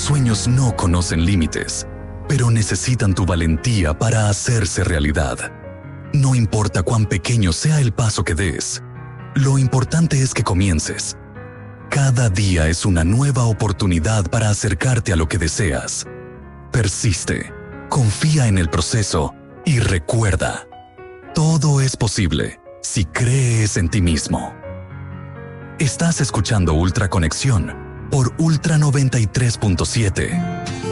sueños no conocen límites, pero necesitan tu valentía para hacerse realidad. No importa cuán pequeño sea el paso que des, lo importante es que comiences. Cada día es una nueva oportunidad para acercarte a lo que deseas. Persiste, confía en el proceso y recuerda, todo es posible si crees en ti mismo. Estás escuchando Ultra Conexión por Ultra 93.7.